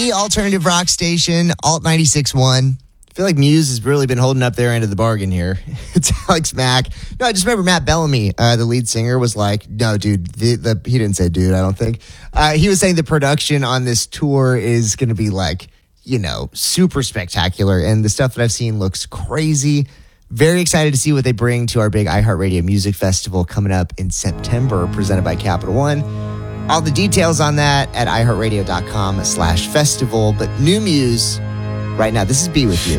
the alternative rock station, Alt 96.1. I feel like Muse has really been holding up their end of the bargain here. It's Alex Mack. No, I just remember Matt Bellamy, the lead singer, was like, no, dude, he didn't say dude, I don't think. He was saying the production on this tour is going to be like, super spectacular. And the stuff that I've seen looks crazy. Very excited to see what they bring to our big iHeartRadio Music Festival coming up in September, presented by Capital One. All the details on that at iHeartRadio.com/festival. But new Muse right now. This is Be With You.